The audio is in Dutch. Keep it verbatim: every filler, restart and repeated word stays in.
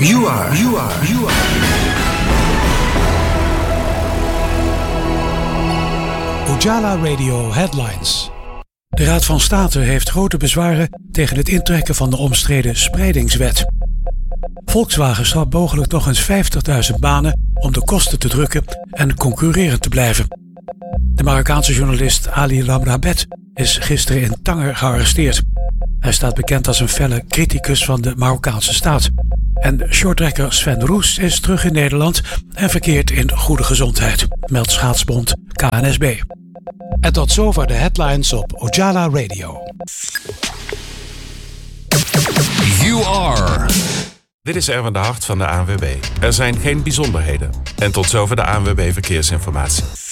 You are, you are, you are. Ujala Radio Headlines. De Raad van State heeft grote bezwaren tegen het intrekken van de omstreden spreidingswet. Volkswagen schrapt mogelijk nog eens vijftigduizend banen om de kosten te drukken en concurrerend te blijven. De Marokkaanse journalist Ali Lamrabet is gisteren in Tanger gearresteerd. Hij staat bekend als een felle criticus van de Marokkaanse staat. En shorttrekker Sven Roes is terug in Nederland en verkeert in goede gezondheid, meldt schaatsbond K N S B. En tot zover de headlines op Ujala Radio. You are. Dit is Erwin de Hart van de A N W B. Er zijn geen bijzonderheden. En tot zover de A N W B Verkeersinformatie.